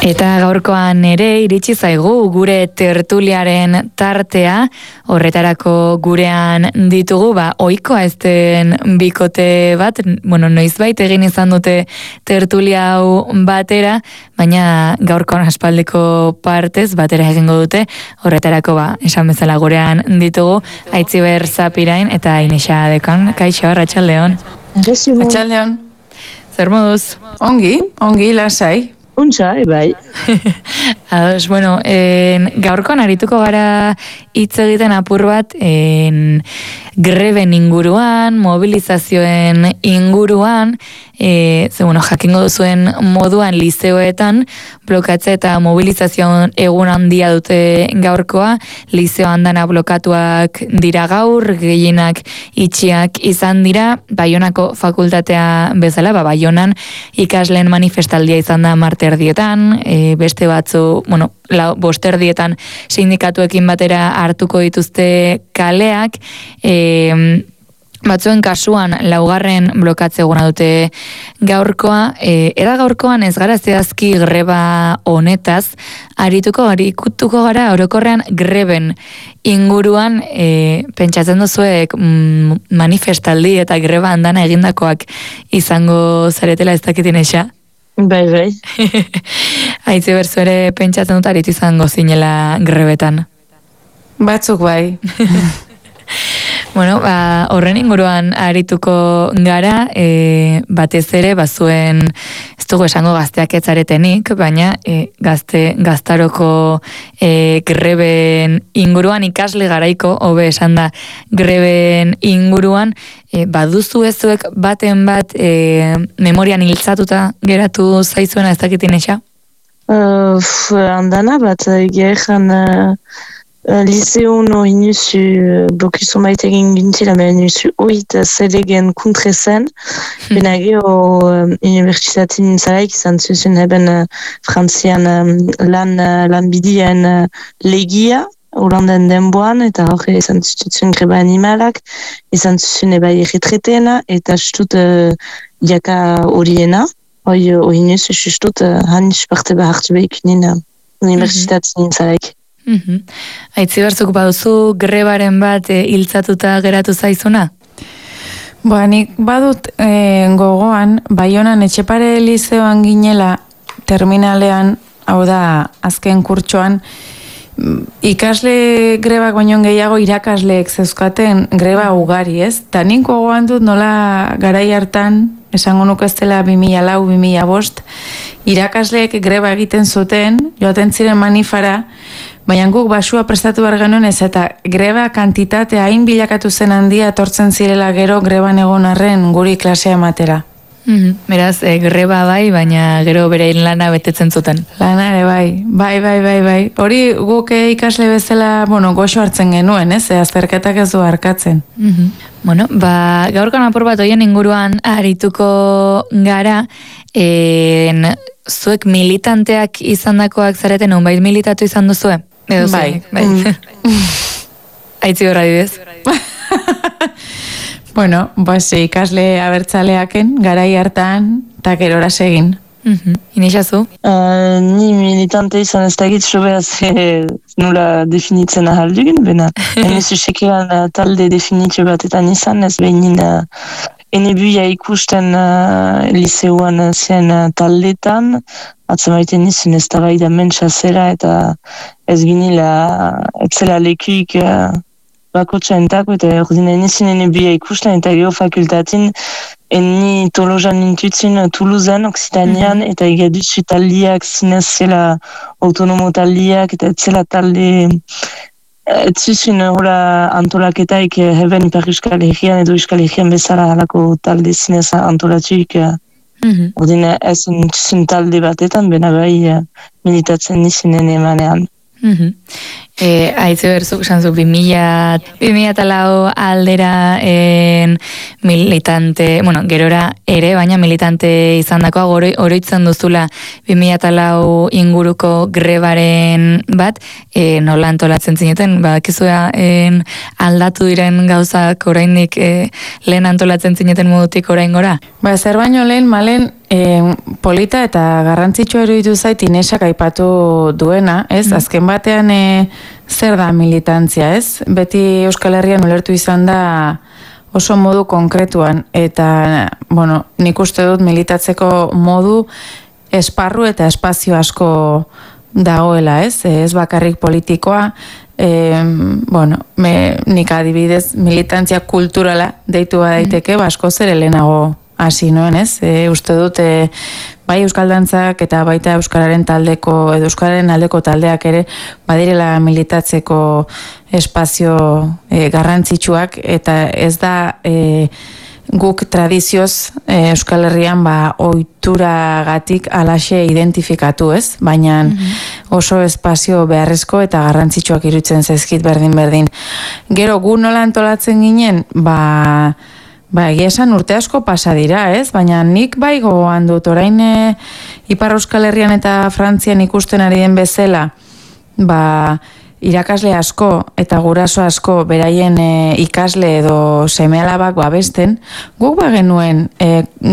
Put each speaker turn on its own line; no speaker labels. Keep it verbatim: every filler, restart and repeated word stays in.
Eta gaurkoan ere iritsi zaigu gure tertuliaren tartea, horretarako gurean ditugu, ba, ohikoa ez den bikote bat, bueno, noizbait egin izan dute tertulia hau batera, baina gaurkoan aspaldiko partez batera egingo dute, horretarako ba, esan bezala gurean ditugu, Aitziber Zapirain eta Inexa Dekan, kaixo, arratsaldeon.
Arratsaldeon.
Zer moduz?
Ongi, ongi, lasai.
Untxa, bai.
Ados, bueno, en, gaurkoan arituko gara hitz egiten apur bat en, greben inguruan, mobilizazioen inguruan, e, ze, bueno, jakingo duzuen moduan lizeoetan, blokatze eta mobilizazioan egun handia dute gaurkoa, lizeoan dana blokatuak dira gaur, gehienak itxiak izan dira, Baionako fakultatea bezala, ba, Baionan ikasleen manifestaldia izan da marte erdietan, e, beste batzu, bueno, lau, bosterdietan sindikatuekin batera hartuko dituzte kaleak, e, batzuen kasuan laugarren blokatze eguna dute gaurkoa, e, eta gaurkoan ez gara zehazki greba honetaz, arituko gari ikutuko gara orokorrean greben inguruan, e, pentsatzen duzuek mm, manifestaldi eta greba handana egindakoak izango zaretela ez dakitin esa?
Bai, bai.
Aitziber, zu ere pentsatzen dut aritu izango zinela grebetan.
Batzuk bai.
Bueno, ba, horren inguruan arituko gara, e, batez ere, bazuen, ez dugu esango gazteak etzaretenik, baina e, gazte, gaztaroko e, greben inguruan, ikasle garaiko, hobe esan da, greben inguruan, e, baduzu ezuek baten bat e, memorian hiltzatuta geratu zaizuena ez dakitin esa?
Uh, andana bat, gehan... Uh... Liceo no inusu blokuzo maite egin gintzila, men inusu oit zelegen kuntrezen, bena geho universitatin zaraik izan zuzen eben frantzian lan, lan bidien legia, Holanden denboan, eta hori izan zuzen greba animalak, izan zuzen ebai erretretena, eta stut jaka horiena, hori inusu stut hanis parte behartu behikunin universitatin zaraik.
Mm-hmm. Aitziber, zuk baduzu grebaren bat e, hiltzatuta geratu zaizuna?
Ba, nik badut e, gogoan, Baionan Etxepare lizeoan ginela terminalean, hau da azken kurtsoan, ikasle grebak baino gehiago irakasleek zeuzkaten greba ugari, ez? Ta nik gogoan dut nola garai hartan, esango nuke ez dela bi mila lau bi mila bost, irakasleek greba egiten zuten, joaten ziren manifara, baina guk basua prestatu behar genuen ez, eta greba kantitatea hain bilakatu zen handia etortzen zirela gero greban egon arren guri klasea ematera.
Mm-hmm. Beraz, e, greba bai, baina gero bere lana betetzen zuten.
Lana ere bai, bai, bai, bai, bai. Hori guk ikasle bezala, bueno, goxo hartzen genuen, ez, azterketak ez du harkatzen.
Mm-hmm. Bueno, ba, gaurkan apur bat hoien inguruan arituko gara, en, zuek militanteak izandakoak zareten, unbait militatu izan duzue? Edo
bai.
Bai. Aitzi horra dibez.
Bueno, pues ikasle abertzaleaken, garai hartan, eta gerora segin.
Mm-hmm. Inexazu?
Uh, ni militante izan ez dakit sobea ze nula definitzen ahaldugun, bena. Enizu sekeran uh, talde definitio batetan izan, ez behinin uh, enebuia ikusten uh, liceoan uh, zen uh, taldetan, atzamaiten izan ez da bai da mentsa zera, eta ez ginila etzela lekuik uh, bakotxa entako, eta ordine nizien enebuia ikusten, eta geho fakultatin eni Tolosan intuitzen Toulousen, Occitanian, eta egadutsu taldiak zinez zela autonomo taldiak, eta etzela talde ez zuzun hola antolaketaik heben Ipar Euskal Herrian edo Euskal Herrian bezala halako talde zinez antolatuik. Mm-hmm. Ordine ez zuzun talde batetan, bena bai militatzen nizinen emanean.
Mm-hmm. E, Aitze berzuk, sanzuk, bimila eta lau aldera en, militante, bueno, gerora ere, baina militante izan dakoa, oroitzen duzula bimila eta lau inguruko grebaren bat, e, nola antolatzen zineten, bakizua en, aldatu diren gauzak oraindik e, lehen antolatzen zineten modutik orain gora?
Ba, zer baino lehen, malen, E, polita eta garrantzitsua eruditu zait Inesak aipatu duena, ez? Mm. Azken batean e, zer da militantzia, ez? Beti Euskal Herrian ulertu izan da oso modu konkretuan, eta, bueno, nik uste dut militatzeko modu esparru eta espazio asko dagoela, ez? Ez bakarrik politikoa, e, bueno, me, nik adibidez militantzia kulturala deitu daiteke, mm. basko zer helenago hasi noen, ez? E, uste dut, e, bai Euskaldantzak eta baita Euskararen taldeko, edo Euskararen aldeko taldeak ere, badirela militatzeko espazio e, garrantzitsuak, eta ez da e, guk tradizioz e, Euskal Herrian ba, ohituragatik alaxe identifikatu, ez? Baina mm-hmm. oso espazio beharrezko eta garrantzitsuak iruditzen zaizkit berdin-berdin. Gero, gu nola antolatzen ginen, ba... Ba, egia esan urte asko pasa dira, ez? Baina nik bai gogoan dut, orain e, Ipar Euskal Herrian eta Frantzian ikusten ari den bezala, ba, irakasle asko eta guraso asko beraien e, ikasle edo seme alabak babesten, guk ba genuen e,